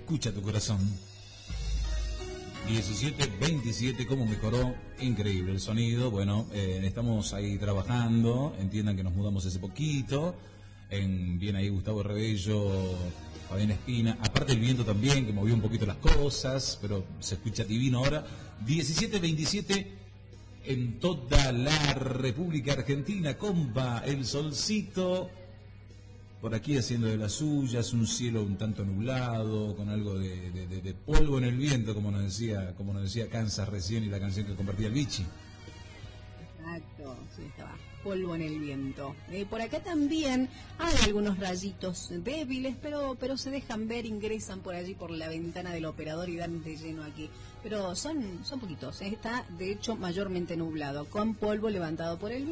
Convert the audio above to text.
escucha tu corazón. 17:27, cómo mejoró, increíble el sonido. Bueno, estamos ahí trabajando, entiendan que nos mudamos hace poquito. Viene ahí Gustavo Rebello, Fabián Espina, aparte el viento también, que movió un poquito las cosas, pero se escucha divino ahora. 17:27 en toda la República Argentina, compa, el solcito por aquí haciendo de las suyas, un cielo un tanto nublado, con algo de polvo en el viento, como nos decía Kansas recién, y la canción que compartía el Vichy. Exacto, sí, estaba polvo en el viento. Por acá también hay algunos rayitos débiles, pero se dejan ver, ingresan por allí por la ventana del operador y dan de lleno aquí. Pero son poquitos, está de hecho mayormente nublado, con polvo levantado por el viento.